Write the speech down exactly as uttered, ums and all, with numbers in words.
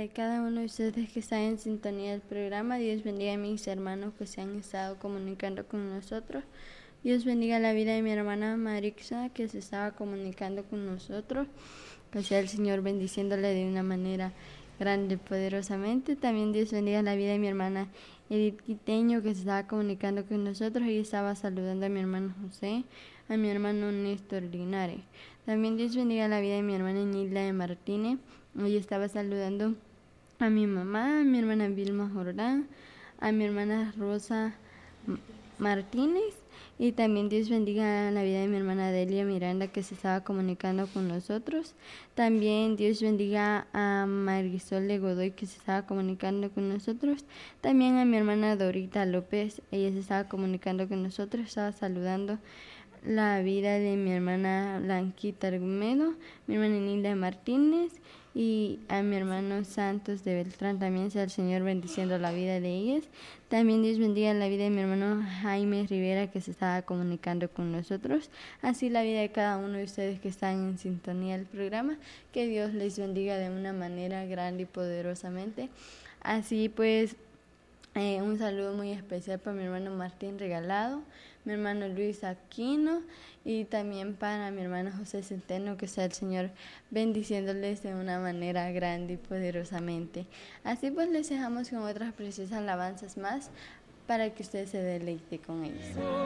de cada uno de ustedes que están en sintonía del programa. Dios bendiga a mis hermanos que se han estado comunicando con nosotros. Dios bendiga la vida de mi hermana Marixa que se estaba comunicando con nosotros. Que sea el Señor bendiciéndole de una manera grande, poderosamente. También Dios bendiga la vida de mi hermana Edith Quiteño que se estaba comunicando con nosotros. Ella estaba saludando a mi hermano José, a mi hermano Néstor Linares. También Dios bendiga la vida de mi hermana Nilda de Martínez. Ella estaba saludando a mi mamá, a mi hermana Vilma Jordán, a mi hermana Rosa Martínez. Y también Dios bendiga la vida de mi hermana Delia Miranda que se estaba comunicando con nosotros. También Dios bendiga a Marisol de Godoy que se estaba comunicando con nosotros. También a mi hermana Dorita López, ella se estaba comunicando con nosotros, estaba saludando la vida de mi hermana Blanquita Argumedo, mi hermana Nilda Martínez y a mi hermano Santos de Beltrán. También sea el Señor bendiciendo la vida de ellas. También Dios bendiga la vida de mi hermano Jaime Rivera que se estaba comunicando con nosotros. Así la vida de cada uno de ustedes que están en sintonía del programa. Que Dios les bendiga de una manera grande y poderosamente. Así pues, eh, un saludo muy especial para mi hermano Martín Regalado, mi hermano Luis Aquino y también para mi hermano José Centeno, que sea el Señor bendiciéndoles de una manera grande y poderosamente. Así pues les dejamos con otras preciosas alabanzas más para que usted se deleite con ellos.